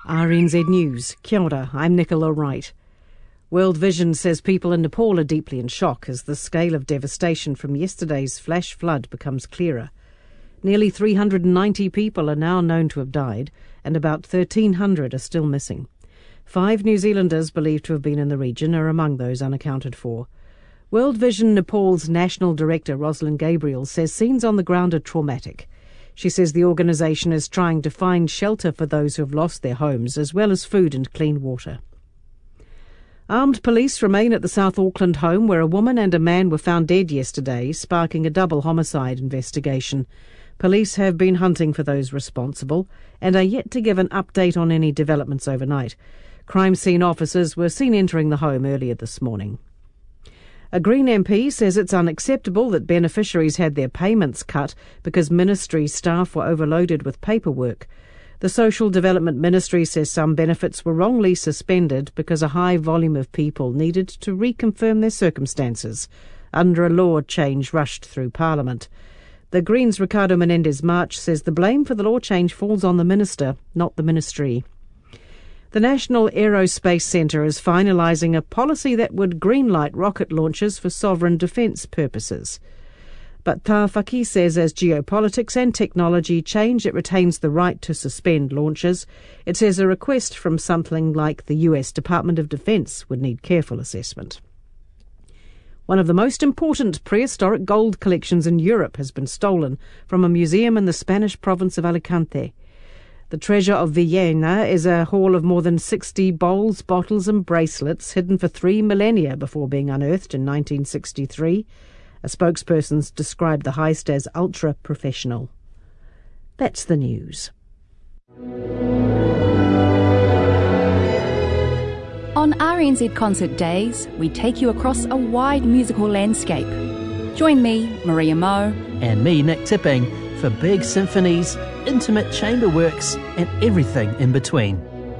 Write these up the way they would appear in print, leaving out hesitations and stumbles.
RNZ News. Kia ora, I'm Nicola Wright. World Vision says people in Nepal are deeply in shock as the scale of devastation from yesterday's flash flood becomes clearer. Nearly 390 people are now known to have died, and about 1,300 are still missing. 5 New Zealanders believed to have been in the region are among those unaccounted for. World Vision Nepal's National Director Rosalind Gabriel says scenes on the ground are traumatic. She says the organisation is trying to find shelter for those who have lost their homes, as well as food and clean water. Armed police remain at the South Auckland home where a woman and a man were found dead yesterday, sparking a double homicide investigation. Police have been hunting for those responsible and are yet to give an update on any developments overnight. Crime scene officers were seen entering the home earlier this morning. A Green MP says it's unacceptable that beneficiaries had their payments cut because ministry staff were overloaded with paperwork. The Social Development Ministry says some benefits were wrongly suspended because a high volume of people needed to reconfirm their circumstances under a law change rushed through Parliament. The Greens' Ricardo Menendez-March says the blame for the law change falls on the minister, not the ministry. The National Aerospace Centre is finalising a policy that would greenlight rocket launches for sovereign defence purposes. But Tāwhaki says as geopolitics and technology change, it retains the right to suspend launches. It says a request from something like the US Department of Defence would need careful assessment. One of the most important prehistoric gold collections in Europe has been stolen from a museum in the Spanish province of Alicante. The treasure of Villena is a haul of more than 60 bowls, bottles and bracelets hidden for 3 millennia before being unearthed in 1963. A spokesperson described the heist as ultra-professional. That's the news. On RNZ Concert Days, we take you across a wide musical landscape. Join me, Maria Moe, and me, Nick Tipping, for big symphonies, intimate chamber works, and everything in between.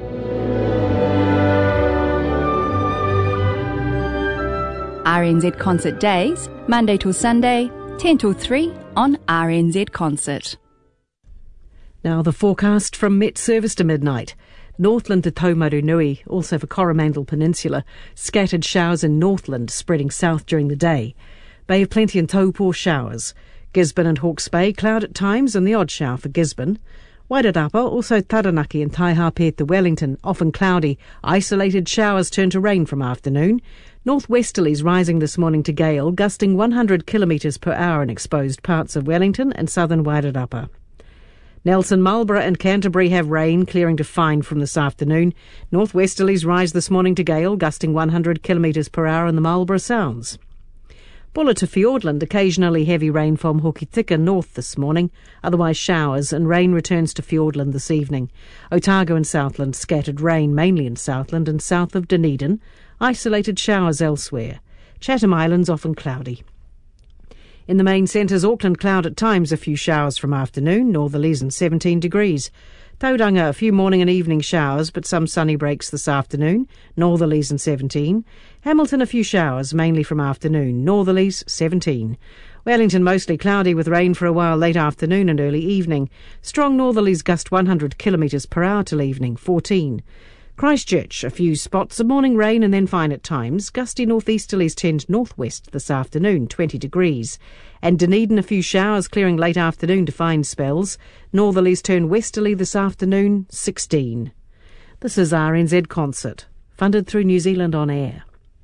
RNZ Concert Days, Monday till Sunday, 10 till 3 on RNZ Concert. Now the forecast from Met Service to midnight. Northland to Taumarunui, also for Coromandel Peninsula. Scattered showers in Northland, spreading south during the day. Bay of Plenty and Taupo showers. Gisborne and Hawke's Bay, cloud at times and the odd shower for Gisborne. Wairarapa, also Taranaki and Taihape to Wellington, often cloudy. Isolated showers turn to rain from afternoon. Northwesterlies rising this morning to gale, gusting 100 kilometres per hour in exposed parts of Wellington and southern Wairarapa. Nelson, Marlborough and Canterbury have rain, clearing to fine from this afternoon. Northwesterlies rise this morning to gale, gusting 100 kilometres per hour in the Marlborough Sounds. Bulla to Fiordland, occasionally heavy rain from Hokitika north this morning, otherwise showers, and rain returns to Fiordland this evening. Otago and Southland, scattered rain mainly in Southland and south of Dunedin, isolated showers elsewhere. Chatham Islands often cloudy. In the main centres, Auckland cloud at times, a few showers from afternoon, northerlies and 17 degrees. Tauranga, a few morning and evening showers, but some sunny breaks this afternoon, northerlies and 17. Hamilton, a few showers, mainly from afternoon, northerlies, 17. Wellington, mostly cloudy with rain for a while late afternoon and early evening. Strong northerlies gust 100 kilometres per hour till evening, 14. Christchurch, a few spots of morning rain and then fine at times. Gusty northeasterlies tend northwest this afternoon, 20 degrees. And Dunedin, a few showers clearing late afternoon to fine spells. Northerlies turn westerly this afternoon, 16. This is RNZ Concert, funded through New Zealand On Air.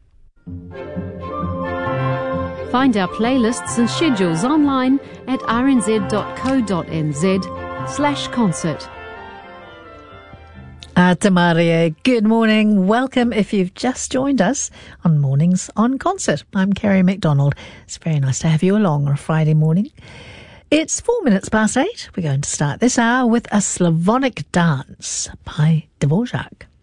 Find our playlists and schedules online at rnz.co.nz/concert. Te Maria, good morning. Welcome if you've just joined us on Mornings on Concert. I'm Kerry McDonald. It's very nice to have you along on a Friday morning. It's 8 minutes. We're going to start this hour with a Slavonic dance by Dvorak.